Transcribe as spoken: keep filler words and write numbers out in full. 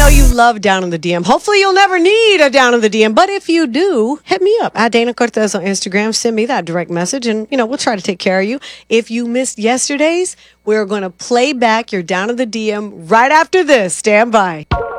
know you love Down in the D M. Hopefully you'll never need a Down in the D M, but if you do, hit me up at Dana Cortez on Instagram. Send me that direct message and, you know, we'll try to take care of you. If you missed yesterday's, we're going to play back your Down in the D M right after this. Stand by.